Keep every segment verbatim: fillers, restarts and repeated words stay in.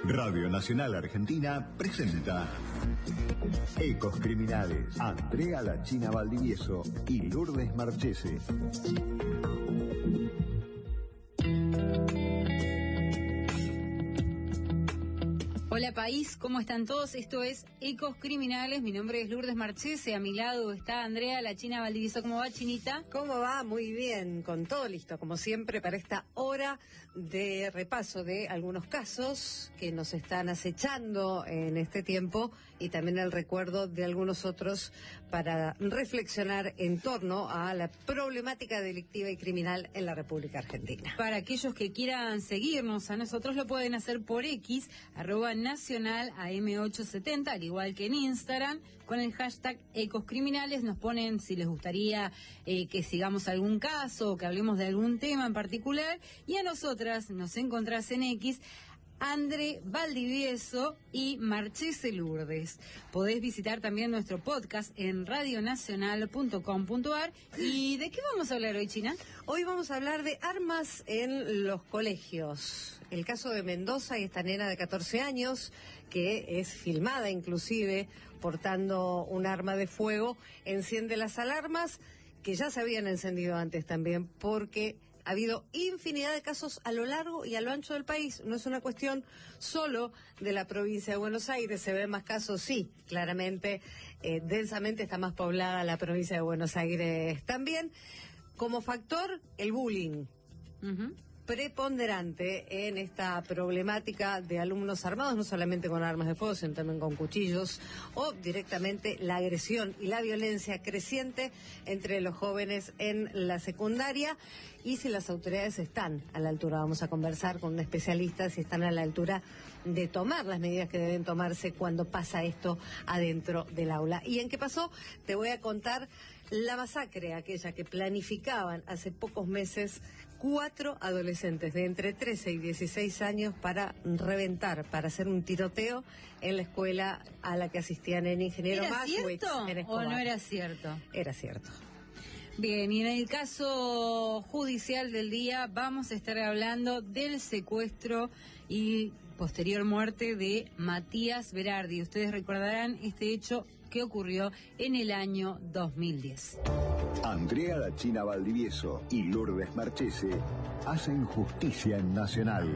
Radio Nacional Argentina presenta Ecos Criminales. Andrea La China Valdivieso y Lourdes Marchese. Hola país, ¿cómo están todos? Esto es Ecos Criminales, mi nombre es Lourdes Marchese, a mi lado está Andrea La China Valdivieso. ¿Cómo va, Chinita? ¿Cómo va? Muy bien, con todo listo, como siempre, para esta hora de repaso de algunos casos que nos están acechando en este tiempo y también el recuerdo de algunos otros para reflexionar en torno a la problemática delictiva y criminal en la República Argentina. Para aquellos que quieran seguirnos a nosotros lo pueden hacer por X, arroba nacional A M ochocientos setenta, al igual que en Instagram, con el hashtag Ecos Criminales. Nos ponen si les gustaría eh, que sigamos algún caso o que hablemos de algún tema en particular, y a nosotras nos encontrás en X, Andre Valdivieso y Marchese Lourdes. Podés visitar también nuestro podcast en radio nacional punto com punto a r. ¿Y de qué vamos a hablar hoy, China? Hoy vamos a hablar de armas en los colegios. El caso de Mendoza y esta nena de catorce años, que es filmada inclusive portando un arma de fuego, enciende las alarmas que ya se habían encendido antes también, porque ha habido infinidad de casos a lo largo y a lo ancho del país. No es una cuestión solo de la provincia de Buenos Aires. Se ven más casos, sí, claramente, eh, densamente está más poblada la provincia de Buenos Aires también. Como factor, el bullying. Uh-huh. Preponderante en esta problemática de alumnos armados, no solamente con armas de fuego, sino también con cuchillos, o directamente la agresión y la violencia creciente entre los jóvenes en la secundaria. Y si las autoridades están a la altura, vamos a conversar con un especialista, si están a la altura de tomar las medidas que deben tomarse cuando pasa esto adentro del aula. ¿Y en qué pasó? Te voy a contar la masacre, aquella que planificaban hace pocos meses cuatro adolescentes de entre trece y dieciséis años para reventar, para hacer un tiroteo en la escuela a la que asistían en Ingeniero Maswitz. ¿Era cierto o no era cierto? Era cierto. Bien, y en el caso judicial del día vamos a estar hablando del secuestro y posterior muerte de Matías Berardi. Ustedes recordarán este hecho que ocurrió en el año dos mil diez. Andrea La China Valdivieso y Lourdes Marchese hacen justicia en Nacional.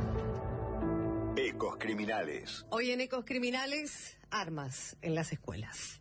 Ecos Criminales. Hoy en Ecos Criminales, armas en las escuelas.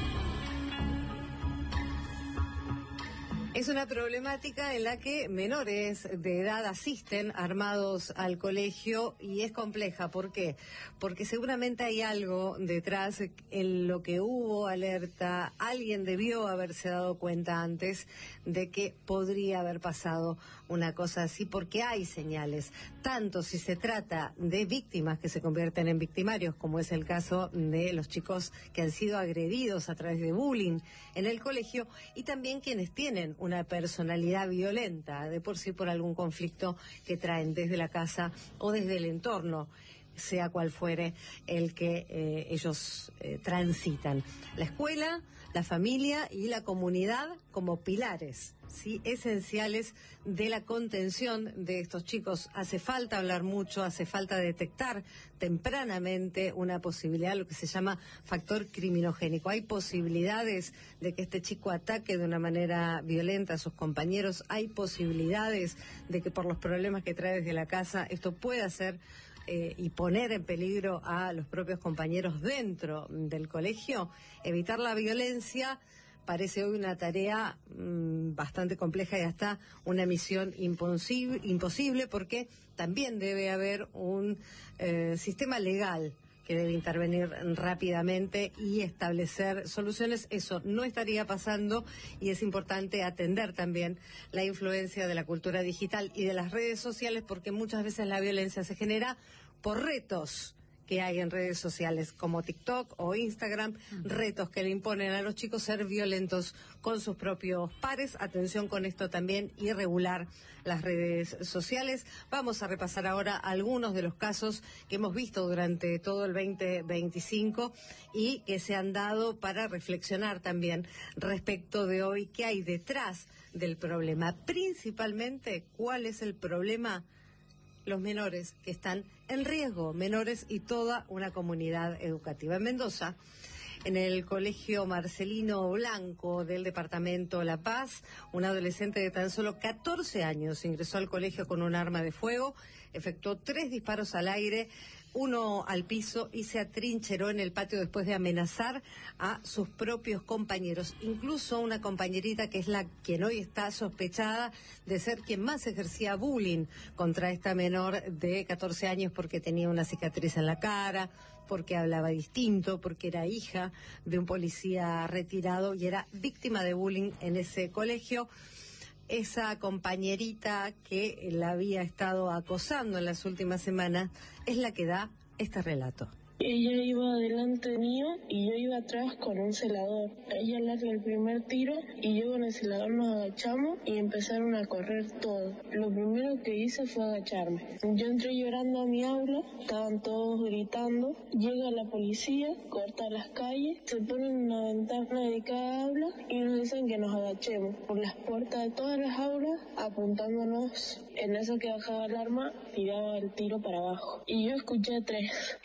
Es una problemática en la que menores de edad asisten armados al colegio y es compleja. ¿Por qué? Porque seguramente hay algo detrás en lo que hubo alerta. Alguien debió haberse dado cuenta antes de que podría haber pasado una cosa así, porque hay señales. Tanto si se trata de víctimas que se convierten en victimarios, como es el caso de los chicos que han sido agredidos a través de bullying en el colegio, y también quienes tienen una personalidad violenta, de por sí por algún conflicto que traen desde la casa o desde el entorno, sea cual fuere el que eh, ellos eh, transitan. La escuela, la familia y la comunidad como pilares, sí, esenciales de la contención de estos chicos. Hace falta hablar mucho, hace falta detectar tempranamente una posibilidad, lo que se llama factor criminogénico. Hay posibilidades de que este chico ataque de una manera violenta a sus compañeros, hay posibilidades de que por los problemas que trae desde la casa esto pueda ser Eh, y poner en peligro a los propios compañeros dentro del colegio. Evitar la violencia parece hoy una tarea mmm, bastante compleja y hasta una misión imposible, imposible porque también debe haber un eh, sistema legal que debe intervenir rápidamente y establecer soluciones. Eso no estaría pasando y es importante atender también la influencia de la cultura digital y de las redes sociales, porque muchas veces la violencia se genera por retos que hay en redes sociales como TikTok o Instagram, retos que le imponen a los chicos ser violentos con sus propios pares. Atención con esto también y regular las redes sociales. Vamos a repasar ahora algunos de los casos que hemos visto durante todo el veinte veinticinco y que se han dado para reflexionar también respecto de hoy qué hay detrás del problema. Principalmente, ¿cuál es el problema los menores que están en riesgo, menores y toda una comunidad educativa. En Mendoza, en el colegio Marcelino Blanco del departamento La Paz, un adolescente de tan solo catorce años ingresó al colegio con un arma de fuego, efectuó tres disparos al aire, uno al piso y se atrincheró en el patio después de amenazar a sus propios compañeros. Incluso una compañerita que es la quien hoy está sospechada de ser quien más ejercía bullying contra esta menor de catorce años porque tenía una cicatriz en la cara, porque hablaba distinto, porque era hija de un policía retirado y era víctima de bullying en ese colegio. Esa compañerita que la había estado acosando en las últimas semanas es la que da este relato. Ella iba delante mío y yo iba atrás con un celador. Ella larga el primer tiro y yo con el celador nos agachamos y empezaron a correr todos. Lo primero que hice fue agacharme. Yo entré llorando a mi aula, estaban todos gritando. Llega la policía, corta las calles, se ponen una ventana de cada aula y nos dicen que nos agachemos por las puertas de todas las aulas apuntándonos. En eso que bajaba el arma, tiraba el tiro para abajo. Y yo escuché tres.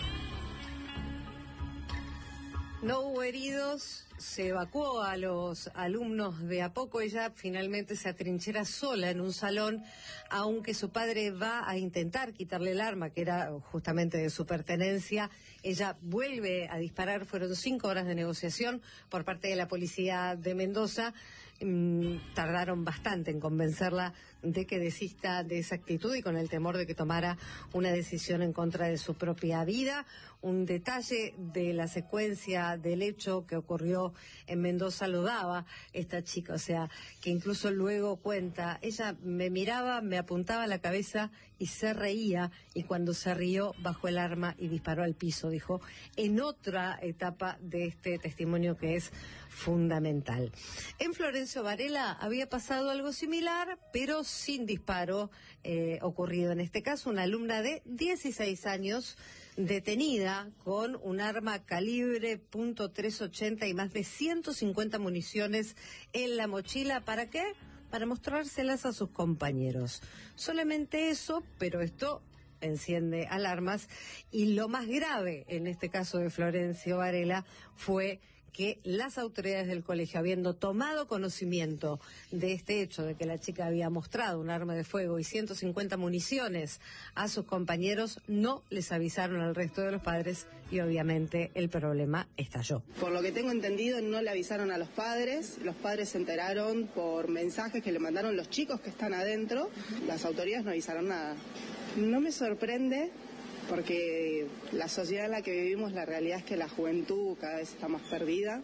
No hubo heridos, se evacuó a los alumnos de a poco. Ella finalmente se atrinchera sola en un salón, aunque su padre va a intentar quitarle el arma, que era justamente de su pertenencia. Ella vuelve a disparar, fueron cinco horas de negociación por parte de la policía de Mendoza. Mm, tardaron bastante en convencerla de que desista de esa actitud y con el temor de que tomara una decisión en contra de su propia vida. Un detalle de la secuencia del hecho que ocurrió en Mendoza lo daba esta chica, o sea, que incluso luego cuenta, ella me miraba, me apuntaba la cabeza y se reía, y cuando se rió bajó el arma y disparó al piso, dijo, en otra etapa de este testimonio que es fundamental. En Florencio Varela había pasado algo similar, pero sin disparo eh, ocurrido. En este caso, una alumna de dieciséis años detenida con un arma calibre punto trescientos ochenta y más de ciento cincuenta municiones en la mochila. ¿Para qué? Para mostrárselas a sus compañeros. Solamente eso, pero esto enciende alarmas. Y lo más grave en este caso de Florencio Varela fue que las autoridades del colegio, habiendo tomado conocimiento de este hecho, de que la chica había mostrado un arma de fuego y ciento cincuenta municiones a sus compañeros, no les avisaron al resto de los padres y obviamente el problema estalló. Por lo que tengo entendido, no le avisaron a los padres, los padres se enteraron por mensajes que le mandaron los chicos que están adentro, las autoridades no avisaron nada. No me sorprende, porque la sociedad en la que vivimos, la realidad es que la juventud cada vez está más perdida.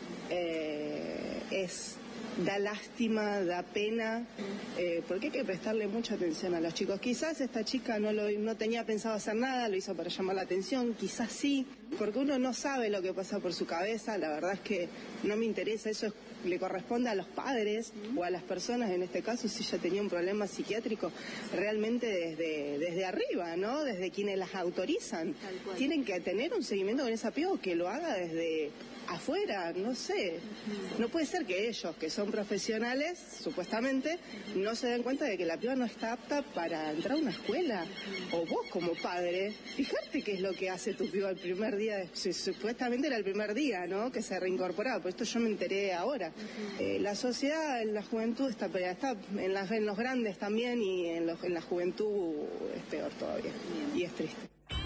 Eh, es da lástima, da pena, eh, porque hay que prestarle mucha atención a los chicos. Quizás esta chica no, lo, no tenía pensado hacer nada, lo hizo para llamar la atención, quizás sí, porque uno no sabe lo que pasa por su cabeza. La verdad es que no me interesa, eso es, le corresponde a los padres o a las personas, en este caso, si ella tenía un problema psiquiátrico, realmente desde, desde arriba, ¿no? Desde quienes las autorizan. Tienen que tener un seguimiento con esa piba, que lo haga desde afuera, no sé. No puede ser que ellos, que son profesionales, supuestamente, no se den cuenta de que la piba no está apta para entrar a una escuela. O vos como padre, fíjate qué es lo que hace tu piba el primer día, si, supuestamente era el primer día, ¿no?, que se reincorporaba, pero esto yo me enteré ahora. Eh, la sociedad, en la juventud está, está en, las, en los grandes también, y en, los, en la juventud es peor todavía, y es triste.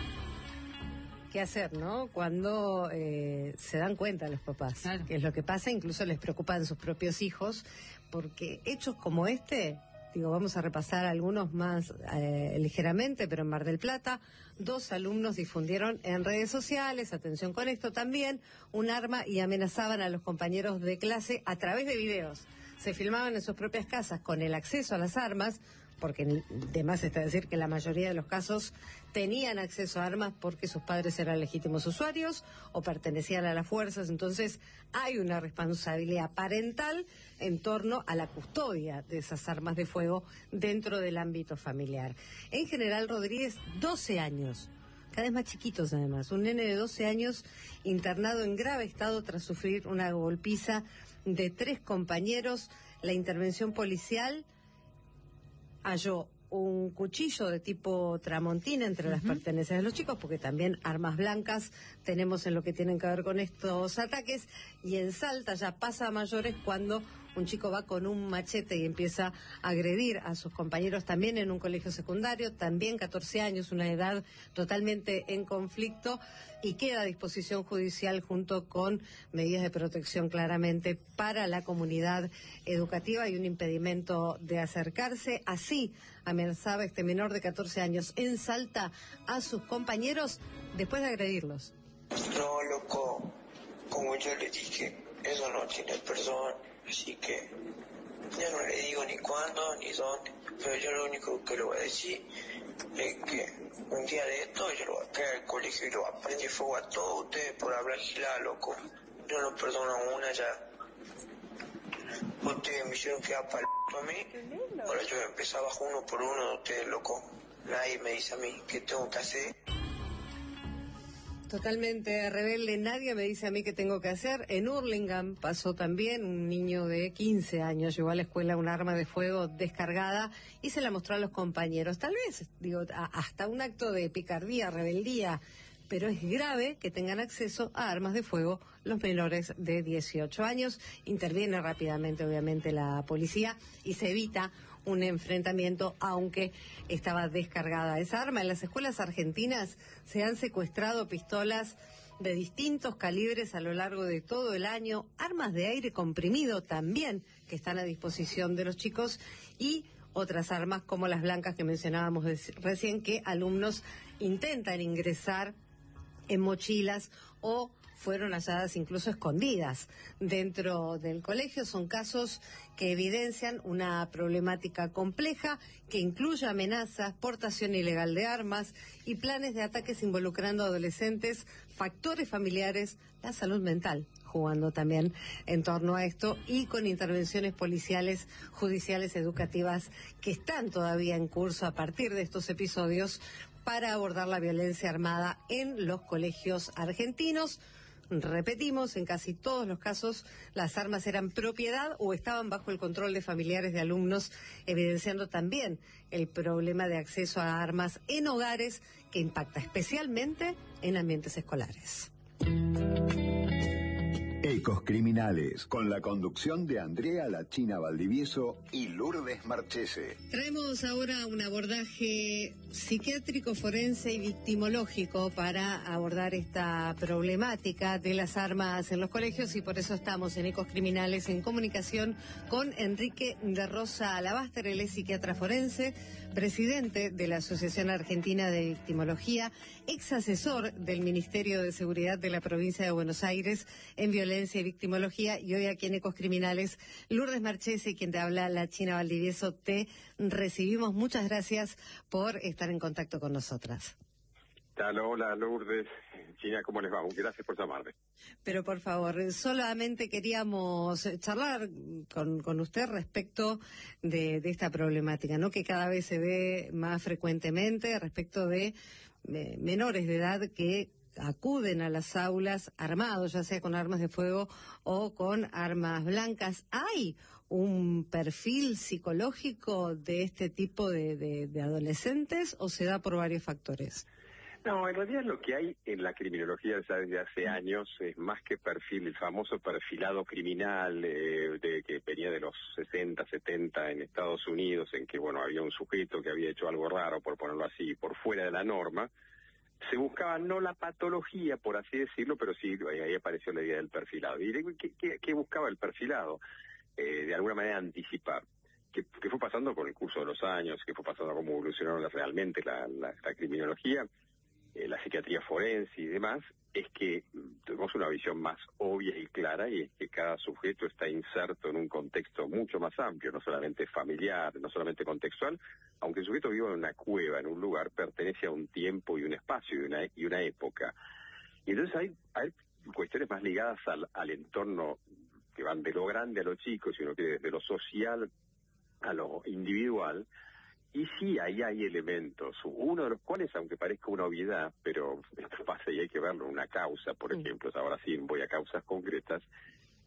¿Qué hacer, no? Cuando eh, se dan cuenta los papás, claro, que es lo que pasa, incluso les preocupan sus propios hijos, porque hechos como este, digo, vamos a repasar algunos más eh, ligeramente, pero en Mar del Plata, dos alumnos difundieron en redes sociales, atención con esto también, un arma y amenazaban a los compañeros de clase a través de videos. Se filmaban en sus propias casas con el acceso a las armas, porque de más está decir que la mayoría de los casos tenían acceso a armas porque sus padres eran legítimos usuarios o pertenecían a las fuerzas. Entonces hay una responsabilidad parental en torno a la custodia de esas armas de fuego dentro del ámbito familiar. En General Rodríguez, doce años, cada vez más chiquitos además, un nene de doce años internado en grave estado tras sufrir una golpiza de tres compañeros. La intervención policial halló un cuchillo de tipo tramontina entre las uh-huh. pertenencias de los chicos, porque también armas blancas tenemos en lo que tienen que ver con estos ataques, y en Salta ya pasa a mayores cuando un chico va con un machete y empieza a agredir a sus compañeros también en un colegio secundario, también catorce años, una edad totalmente en conflicto, y queda a disposición judicial junto con medidas de protección claramente para la comunidad educativa y un impedimento de acercarse. Así amenazaba este menor de catorce años en Salta a sus compañeros después de agredirlos. No, loco, como yo le dije, eso no tiene perdón. Así que ya no le digo ni cuándo ni dónde, pero yo lo único que le voy a decir es que un día de esto yo lo voy a caer al colegio y lo voy a prender fuego a todos ustedes por hablar gilada, loco. Yo no perdono a una ya. Ustedes me hicieron quedar para el p*** a mí, ahora yo voy a empezar bajo uno por uno de ustedes, loco. Nadie me dice a mí qué tengo que hacer. Totalmente rebelde, nadie me dice a mí qué tengo que hacer. En Hurlingham pasó también, un niño de quince años llevó a la escuela un arma de fuego descargada y se la mostró a los compañeros. Tal vez, digo, a, hasta un acto de picardía, rebeldía, pero es grave que tengan acceso a armas de fuego los menores de dieciocho años. Interviene rápidamente, obviamente, la policía y se evita un enfrentamiento, aunque estaba descargada esa arma. En las escuelas argentinas se han secuestrado pistolas de distintos calibres a lo largo de todo el año, armas de aire comprimido también, que están a disposición de los chicos, y otras armas como las blancas que mencionábamos recién, que alumnos intentan ingresar en mochilas o fueron halladas incluso escondidas dentro del colegio. Son casos que evidencian una problemática compleja que incluye amenazas, portación ilegal de armas y planes de ataques involucrando a adolescentes, factores familiares, la salud mental, jugando también en torno a esto, y con intervenciones policiales, judiciales, educativas que están todavía en curso a partir de estos episodios para abordar la violencia armada en los colegios argentinos. Repetimos, en casi todos los casos las armas eran propiedad o estaban bajo el control de familiares de alumnos, evidenciando también el problema de acceso a armas en hogares que impacta especialmente en ambientes escolares. Ecos Criminales, con la conducción de Andrea La China Valdivieso y Lourdes Marchese. Traemos ahora un abordaje psiquiátrico, forense y victimológico para abordar esta problemática de las armas en los colegios, y por eso estamos en Ecos Criminales en comunicación con Enrique de Rosa Alabaster. Él es psiquiatra forense, presidente de la Asociación Argentina de Victimología, ex asesor del Ministerio de Seguridad de la Provincia de Buenos Aires en violencia y victimología, y hoy aquí en Ecos Criminales, Lourdes Marchese, quien te habla, La China Valdivieso, te recibimos. Muchas gracias por estar en contacto con nosotras. Hola, Lourdes. China, ¿cómo les va? Gracias por llamarme. Pero por favor, solamente queríamos charlar con, con usted respecto de, de esta problemática, ¿no? Que cada vez se ve más frecuentemente respecto de eh, menores de edad que acuden a las aulas armados, ya sea con armas de fuego o con armas blancas. ¿Hay un perfil psicológico de este tipo de, de, de adolescentes o se da por varios factores? No, en realidad lo que hay en la criminología ya desde hace años es más que perfil, el famoso perfilado criminal eh, de, que venía de los sesenta, setenta en Estados Unidos, en que, bueno, había un sujeto que había hecho algo raro, por ponerlo así, por fuera de la norma. Se buscaba no la patología, por así decirlo, pero sí, ahí apareció la idea del perfilado. ¿Y qué, qué, qué buscaba el perfilado? Eh, de alguna manera anticipar. ¿Qué, qué fue pasando con el curso de los años? ¿Qué fue pasando, cómo evolucionaron realmente la, la, la criminología? Eh, la psiquiatría forense y demás, es que tenemos una visión más obvia y clara, y es que cada sujeto está inserto en un contexto mucho más amplio, no solamente familiar, no solamente contextual. Aunque el sujeto viva en una cueva, en un lugar, pertenece a un tiempo y un espacio y una, y una época. Y entonces hay, hay cuestiones más ligadas al, al entorno, que van de lo grande a lo chico, sino que desde lo social a lo individual. Y sí, ahí hay elementos, uno de los cuales, aunque parezca una obviedad, pero esto pasa y hay que verlo, una causa, por ejemplo, ahora sí voy a causas concretas,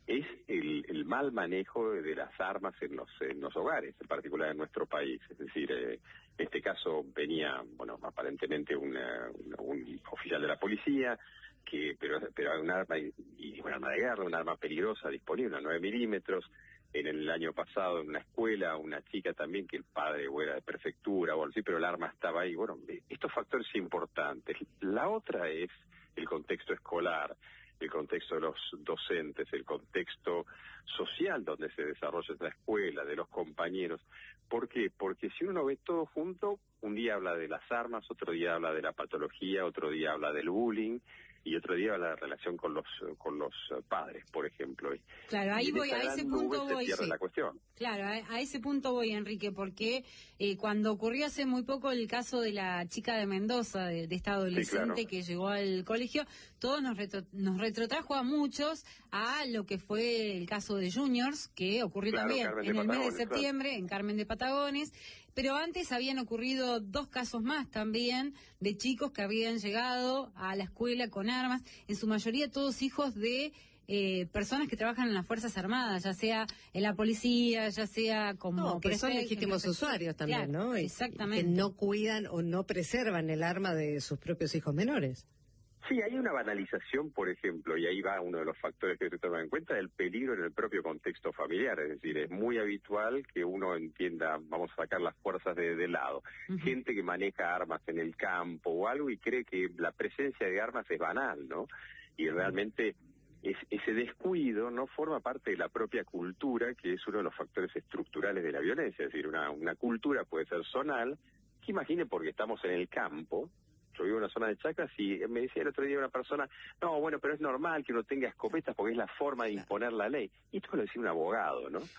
es el, el mal manejo de las armas en los, en los hogares, en particular en nuestro país. Es decir, eh, en este caso venía, bueno, aparentemente una, una, un oficial de la policía, que pero pero un arma, y, y un arma de guerra, un arma peligrosa disponible, una nueve milímetros. En el año pasado en una escuela, una chica también que el padre o era de prefectura o algo así, pero el arma estaba ahí. Bueno, estos factores importantes. La otra es el contexto escolar, el contexto de los docentes, el contexto social donde se desarrolla la escuela, de los compañeros. ¿Por qué? Porque si uno ve todo junto, un día habla de las armas, otro día habla de la patología, otro día habla del bullying, y otro día habla de la relación con los con los padres, por ejemplo. Claro, ahí voy, a ese punto voy. Se pierde sí. la cuestión. Claro, a, a ese punto voy, Enrique, porque eh, cuando ocurrió hace muy poco el caso de la chica de Mendoza, de, de esta adolescente sí, claro. que llegó al colegio, todo nos, retro, nos retrotrajo a muchos a lo que fue el caso de Juniors, que ocurrió claro, también Carmen en el mes de septiembre, claro. en Carmen de Patagones. Pero antes habían ocurrido dos casos más también de chicos que habían llegado a la escuela con armas, en su mayoría todos hijos de eh, personas que trabajan en las Fuerzas Armadas, ya sea en la policía, ya sea como... No, que son legítimos usuarios también, claro, ¿no? Exactamente. Que no cuidan o no preservan el arma de sus propios hijos menores. Sí, hay una banalización, por ejemplo, y ahí va uno de los factores que se toman en cuenta, el peligro en el propio contexto familiar. Es decir, es muy habitual que uno entienda, vamos a sacar las fuerzas de, de lado. Uh-huh. Gente que maneja armas en el campo o algo y cree que la presencia de armas es banal, ¿no? Y realmente es, ese descuido no forma parte de la propia cultura, que es uno de los factores estructurales de la violencia. Es decir, una, una cultura puede ser zonal, que imagine porque estamos en el campo. Yo vivo en una zona de chacras y me decía el otro día una persona, no, bueno, pero es normal que uno tenga escopetas porque es la forma de imponer la ley. Y esto lo decía un abogado, ¿no?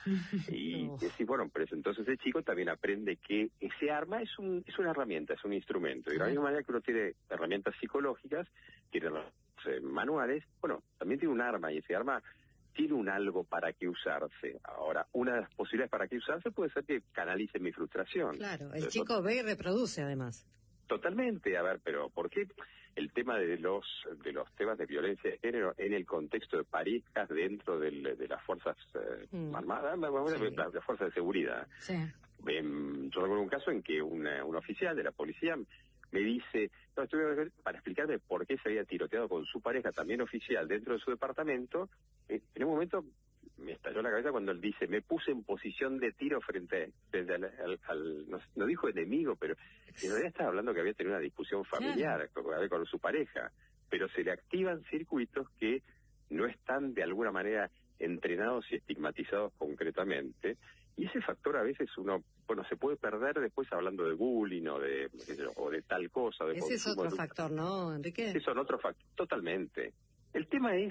Y no. decir, bueno, pero entonces el chico también aprende que ese arma es un es una herramienta, es un instrumento. Y de la misma manera que uno tiene herramientas psicológicas, tiene eh, manuales, bueno, también tiene un arma y ese arma tiene un algo para qué usarse. Ahora, una de las posibilidades para qué usarse puede ser que canalice mi frustración. Claro, el Entonces, chico ve y reproduce además. Totalmente, a ver, pero ¿por qué el tema de los de los temas de violencia de género en el contexto de parejas dentro del, de las fuerzas eh, mm. armadas, sí. las la fuerzas de seguridad? Sí. Eh, yo recuerdo un caso en que una, un oficial de la policía me dice, no, estuve para explicarme por qué se había tiroteado con su pareja, también oficial, dentro de su departamento. Eh, en un momento me estalló la cabeza cuando él dice, me puse en posición de tiro frente, frente al, al, al no, no dijo enemigo, pero en realidad estaba hablando que había tenido una discusión familiar claro. con, con su pareja, pero se le activan circuitos que no están de alguna manera entrenados y estigmatizados concretamente, y ese factor a veces uno, bueno, se puede perder después hablando de bullying o de, o de tal cosa. De ese es otro de... factor, ¿no, Enrique? Ese es otro factor, totalmente. El tema es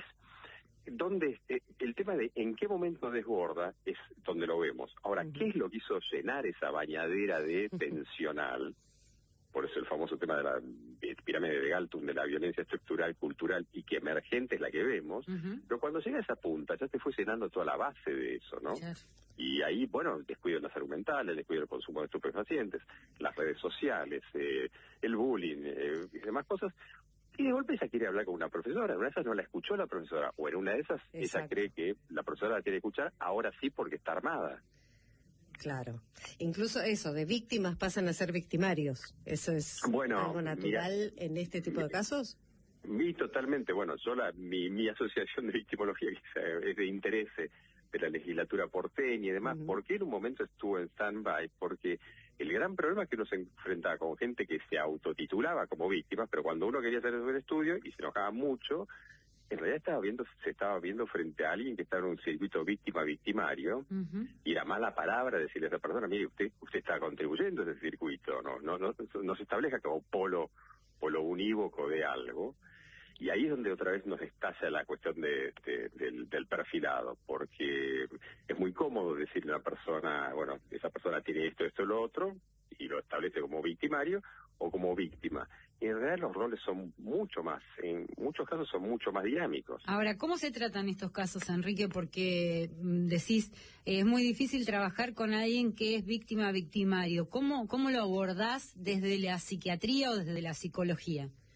donde eh, el tema de en qué momento desborda es donde lo vemos. Ahora, uh-huh. ¿qué es lo que hizo llenar esa bañadera de tensional? Por eso el famoso tema de la pirámide de Galtung, de la violencia estructural, cultural y que emergente es la que vemos. Uh-huh. Pero cuando llega a esa punta ya te fue llenando toda la base de eso, ¿no? Yes. Y ahí, bueno, el descuido en la salud mental, el descuido del consumo de estupefacientes, las redes sociales, eh, el bullying eh, y demás cosas. Y de golpe ella quiere hablar con una profesora, en una de esas no la escuchó la profesora, o en una de esas Exacto. ella cree que la profesora la tiene que escuchar, ahora sí porque está armada. Claro, incluso eso, de víctimas pasan a ser victimarios, ¿eso es bueno, algo natural mira, en este tipo de casos? Mi totalmente, bueno, yo la, mi, mi asociación de victimología es de interés de la legislatura porteña y demás, uh-huh. ¿por qué en un momento estuvo en stand-by? Porque el gran problema es que uno se enfrentaba con gente que se autotitulaba como víctimas, pero cuando uno quería hacer un estudio y se enojaba mucho, en realidad estaba viendo, se estaba viendo frente a alguien que estaba en un circuito víctima-victimario, uh-huh. y era mala palabra decirle a esa persona, mire, usted usted está contribuyendo a ese circuito, no no no, no se establezca como polo, polo unívoco de algo. Y ahí es donde otra vez nos estalla la cuestión de, de, del, del perfilado, porque es muy cómodo decirle a una persona, bueno, esa persona tiene esto, esto, lo otro, y lo establece como victimario o como víctima. Y en realidad los roles son mucho más, en muchos casos son mucho más dinámicos. Ahora, ¿cómo se tratan estos casos, Enrique? Porque mm, decís, eh, es muy difícil trabajar con alguien que es víctima victimario. ¿Cómo, cómo lo abordás desde la psiquiatría o desde la psicología?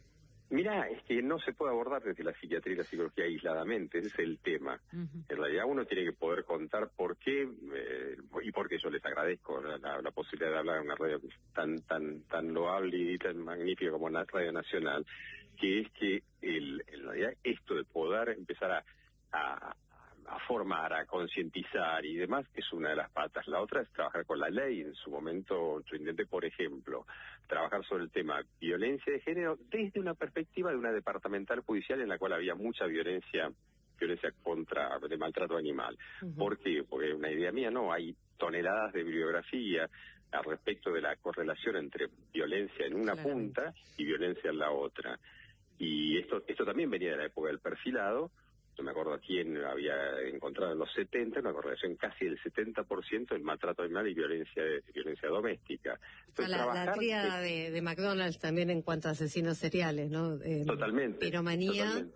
Mirá, es que no se puede abordar desde la psiquiatría y la psicología aisladamente, ese es el tema. Uh-huh. En realidad uno tiene que poder contar por qué, eh, y por qué yo les agradezco la, la, la posibilidad de hablar en una radio tan tan tan loable y tan magnífica como la Radio Nacional, que es que el, en realidad esto de poder empezar a, a, a formar, a concientizar y demás, es una de las patas. La otra es trabajar con la ley. En su momento yo intenté, por ejemplo, trabajar sobre el tema violencia de género desde una perspectiva de una departamental judicial en la cual había mucha violencia violencia contra de maltrato animal. Uh-huh. ¿Por qué? Porque una idea mía, no, hay toneladas de bibliografía al respecto de la correlación entre violencia en una punta y violencia en la otra. Y esto esto también venía de la época del perfilado. Yo me acuerdo a quién había encontrado en los setenta una correlación casi del setenta por ciento del maltrato animal y violencia violencia doméstica. Entonces, la, la tríada de, de McDonald's también en cuanto a asesinos seriales, ¿no? Eh, totalmente. Piromanía, totalmente.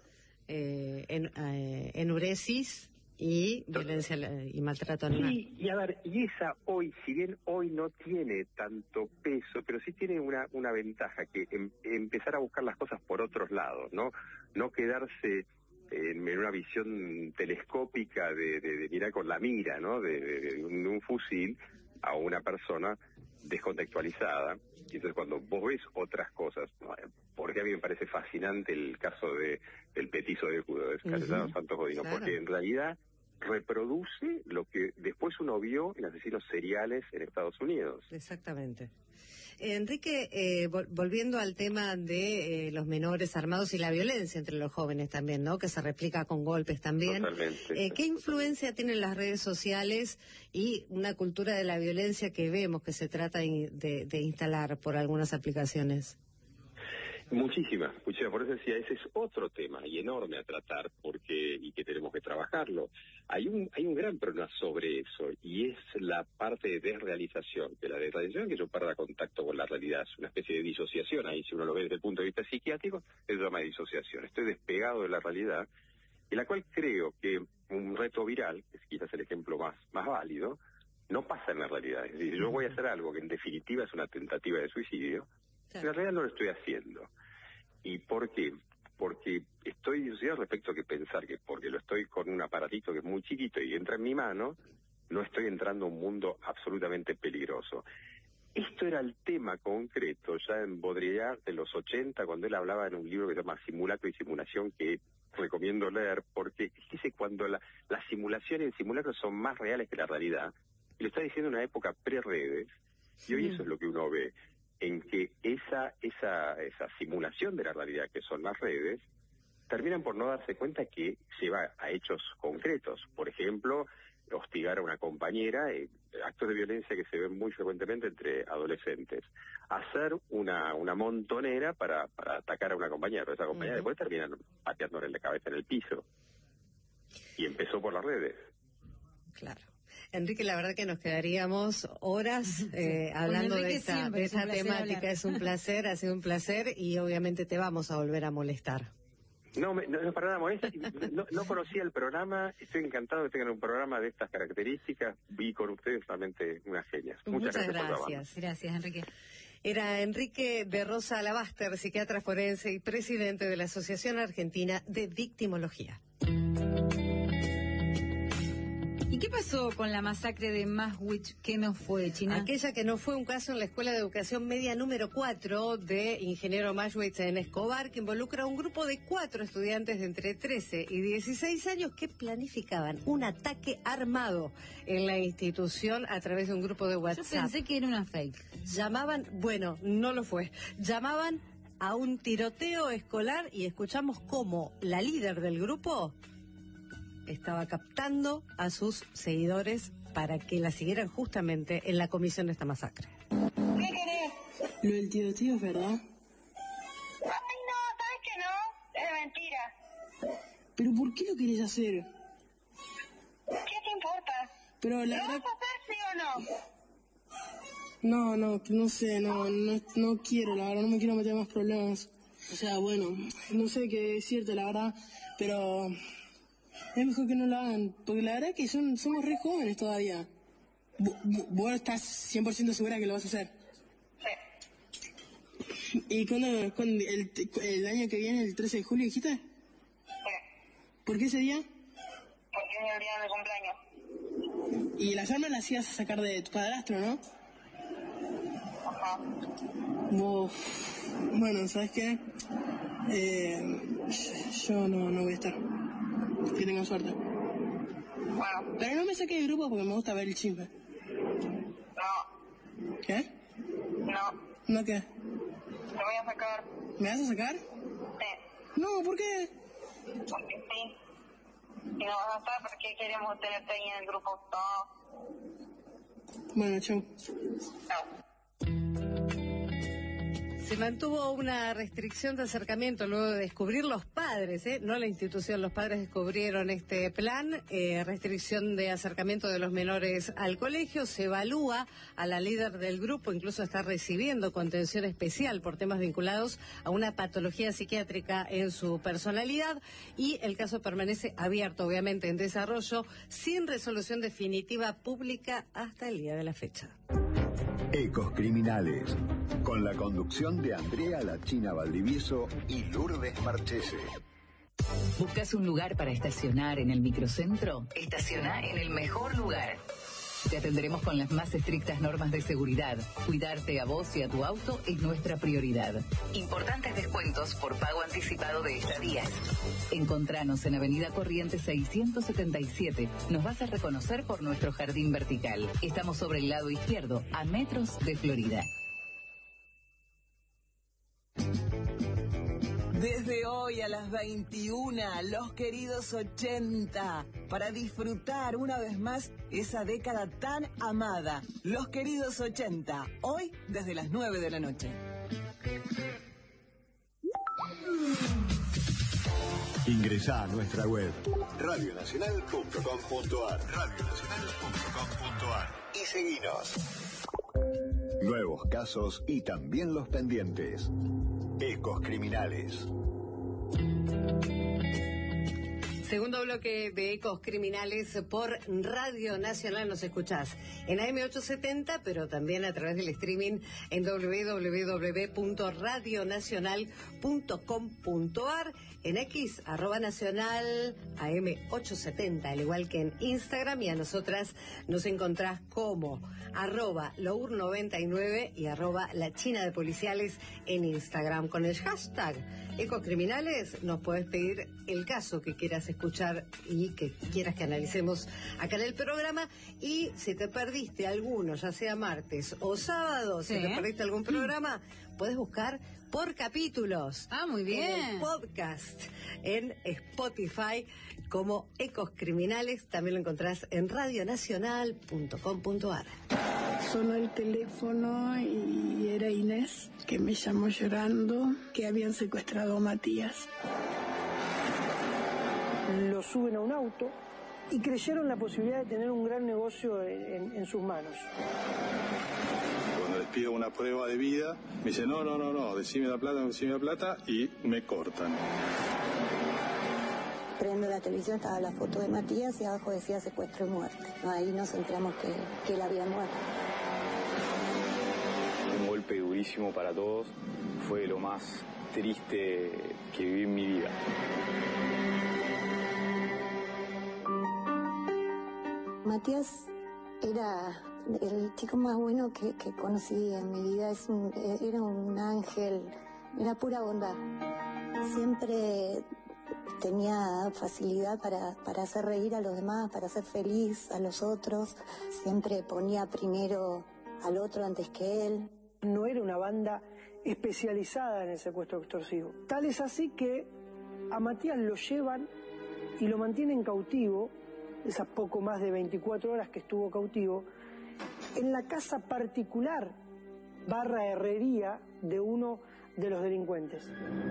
Eh, en, eh, enuresis y violencia y maltrato animal. Sí, y a ver, y esa hoy, si bien hoy no tiene tanto peso, pero sí tiene una una ventaja, que em, empezar a buscar las cosas por otros lados, ¿no? No quedarse en, en una visión telescópica de, de, de mirar con la mira, ¿no? De, de, de, un, de un fusil a una persona descontextualizada. Y entonces cuando vos ves otras cosas, porque a mí me parece fascinante el caso de del petizo de Cayetano uh-huh. Santos Godino, claro. Porque en realidad reproduce lo que después uno vio en asesinos seriales en Estados Unidos. Exactamente. Enrique, eh, vol- volviendo al tema de eh, los menores armados y la violencia entre los jóvenes también, ¿no? Que se replica con golpes también. Totalmente. Eh, ¿Qué influencia tienen las redes sociales y una cultura de la violencia que vemos que se trata de, de, de instalar por algunas aplicaciones? Muchísimas, muchísimas. Por eso decía, ese es otro tema y enorme a tratar, porque y que tenemos que trabajarlo. Hay un hay un gran problema sobre eso, y es la parte de desrealización. Que la desrealización, que yo pierda contacto con la realidad, es una especie de disociación. Ahí, si uno lo ve desde el punto de vista psiquiátrico, se llama disociación. Estoy despegado de la realidad, en la cual creo que un reto viral, que es quizás el ejemplo más, más válido, no pasa en la realidad. Es decir, yo voy a hacer algo que en definitiva es una tentativa de suicidio, en realidad no lo estoy haciendo. ¿Y por qué? Porque estoy disociado respecto a que pensar que porque lo estoy con un aparatito que es muy chiquito y entra en mi mano, no estoy entrando a un mundo absolutamente peligroso. Esto era el tema concreto ya en Baudrillard de los ochenta, cuando él hablaba en un libro que se llama Simulacro y Simulación, que recomiendo leer, porque dice cuando la, la simulación y el simulacro son más reales que la realidad, y lo está diciendo en una época pre-redes, y hoy eso es lo que uno ve, en que esa esa esa simulación de la realidad, que son las redes, terminan por no darse cuenta que lleva a hechos concretos. Por ejemplo, hostigar a una compañera, eh, actos de violencia que se ven muy frecuentemente entre adolescentes. Hacer una una montonera para, para atacar a una compañera, pero esa compañera uh-huh. después termina pateándole la cabeza en el piso. Y empezó por las redes. Claro. Enrique, la verdad que nos quedaríamos horas eh, hablando de esta, de esta temática. Hablar. Es un placer, ha sido un placer, y obviamente te vamos a volver a molestar. No, me, no, no para nada molesta. No, no conocía el programa. Estoy encantado de que tengan un programa de estas características. Vi con ustedes realmente unas genias. Muchas, Muchas gracias. Gracias, gracias Enrique. Era Enrique de Rosa Alabaster, psiquiatra forense y presidente de la Asociación Argentina de Victimología. ¿Y qué pasó con la masacre de Maswich que no fue, China? Aquella que no fue un caso en la Escuela de Educación Media número cuatro de Ingeniero Maswich en Escobar, que involucra a un grupo de cuatro estudiantes de entre trece y dieciséis años que planificaban un ataque armado en la institución a través de un grupo de WhatsApp. Yo pensé que era una fake. Llamaban, bueno, no lo fue, llamaban a un tiroteo escolar, y escuchamos cómo la líder del grupo estaba captando a sus seguidores para que la siguieran justamente en la comisión de esta masacre. ¿Qué querés? Lo del tío-tío es verdad. Ay, no, ¿sabes que no? Es mentira. ¿Pero por qué lo querés hacer? ¿Qué te importa? Pero la ¿Lo verdad... vas a hacer, sí o no? No, no, no sé, no, no, no quiero, la verdad, no me quiero meter más problemas. O sea, bueno, no sé qué decirte, la verdad, pero... es mejor que no lo hagan, porque la verdad es que son, somos re jóvenes todavía. ¿Vos estás cien por ciento segura que lo vas a hacer? Sí. ¿Y cuándo, cuándo el, el año que viene, el trece de julio, dijiste? Sí. ¿Por qué ese día? Porque es el día de mi cumpleaños. Y las armas las ibas a sacar de tu padrastro, ¿no? Ajá. Uf. Bueno, ¿sabes qué? Eh, yo no, no voy a estar. Que tengan suerte. Bueno. Pero no me saques de grupo porque me gusta ver el chisme. No. ¿Qué? No. ¿No qué? Te voy a sacar. ¿Me vas a sacar? Sí. No, ¿por qué? Porque sí. Y no vas a estar porque queremos tenerte ahí en el grupo. No. Bueno, chau. Chao. Se mantuvo una restricción de acercamiento luego de descubrir los padres, ¿eh? No la institución, los padres descubrieron este plan, eh, restricción de acercamiento de los menores al colegio. Se evalúa a la líder del grupo, incluso está recibiendo contención especial por temas vinculados a una patología psiquiátrica en su personalidad, y el caso permanece abierto, obviamente en desarrollo, sin resolución definitiva pública hasta el día de la fecha. Ecos Criminales, con la conducción de Andrea La China Valdivieso y Lourdes Marchese. ¿Buscas un lugar para estacionar en el microcentro? Estaciona en el mejor lugar. Te atenderemos con las más estrictas normas de seguridad. Cuidarte a vos y a tu auto es nuestra prioridad. Importantes descuentos por pago anticipado de estadías. Encontranos en Avenida Corrientes seiscientos setenta y siete. Nos vas a reconocer por nuestro jardín vertical. Estamos sobre el lado izquierdo, a metros de Florida. Desde hoy a las veintiuna, los queridos ochenta, para disfrutar una vez más esa década tan amada. Los queridos ochenta, hoy desde las nueve de la noche. Ingresá a nuestra web radio nacional punto com punto ar, radio nacional punto com punto ar y seguinos. Nuevos casos y también los pendientes. Ecos Criminales. Segundo bloque de Ecos Criminales por Radio Nacional. Nos escuchás en A M ochocientos setenta, pero también a través del streaming en doble u doble u doble u punto radio nacional punto com punto ar, en X, arroba nacional A M ochocientos setenta, al igual que en Instagram, y a nosotras nos encontrás como arroba lour noventa y nueve y arroba la china de policiales en Instagram. Con el hashtag Ecos Criminales nos podés pedir el caso que quieras escuchar y que quieras que analicemos acá en el programa. Y si te perdiste alguno, ya sea martes o sábado, sí, si te perdiste algún programa, podés buscar por capítulos. Ah, muy bien. En el podcast, en Spotify, como Ecos Criminales. También lo encontrás en radio nacional punto com punto ar. Sonó el teléfono y era Inés, que me llamó llorando que habían secuestrado a Matías. Lo suben a un auto y creyeron la posibilidad de tener un gran negocio en, en, en sus manos. Cuando les pido una prueba de vida, me dicen, no, no, no, no, decime la plata, decime la plata, y me cortan. Prendo la televisión, estaba la foto de Matías y abajo decía secuestro y muerte. Ahí nos enteramos que, que él había muerto. Un golpe durísimo para todos, fue lo más triste que viví en mi vida. Matías era el chico más bueno que, que conocí en mi vida. Es un, era un ángel, era pura bondad. Siempre tenía facilidad para, para hacer reír a los demás, para hacer feliz a los otros. Siempre ponía primero al otro antes que él. No era una banda especializada en el secuestro extorsivo. Tal es así que a Matías lo llevan y lo mantienen cautivo, esas poco más de veinticuatro horas que estuvo cautivo, en la casa particular barra herrería de uno de los delincuentes.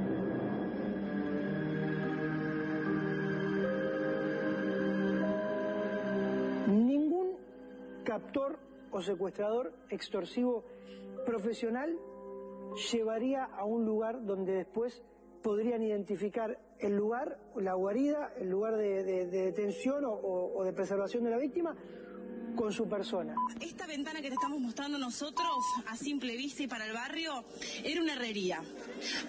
Ningún captor o secuestrador extorsivo profesional llevaría a un lugar donde después podrían identificar el lugar, la guarida, el lugar de, de, de detención o, o, o de preservación de la víctima, con su persona. Esta ventana que te estamos mostrando nosotros, a simple vista y para el barrio, era una herrería.